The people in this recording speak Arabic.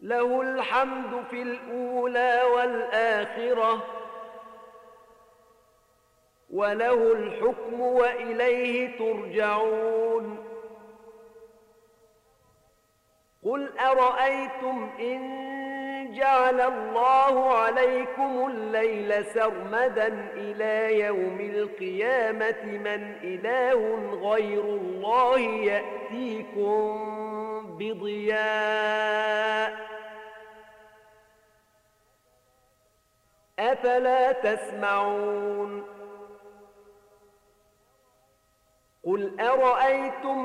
له الحمد في الأولى والآخرة وله الحكم وإليه ترجعون قل أرأيتم إن جعل الله عليكم الليل سرمدا إلى يوم القيامة من إله غير الله يأتيكم بضياء أفلا تسمعون قل أرأيتم